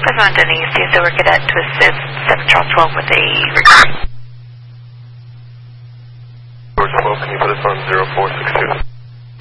on Denise, use the cadet to assist 7 Charles 12 with a request. George 12, can you put us on 0462?